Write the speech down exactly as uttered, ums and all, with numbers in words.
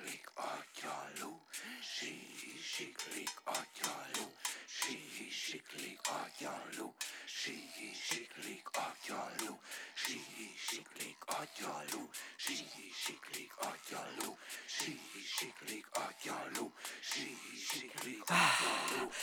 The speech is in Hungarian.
siklik atyalú, sí, siklik atyalú, sí, siklik atyalú, sí, siklik atyalú, sí, siklik atyalú, sí, siklik atyalú.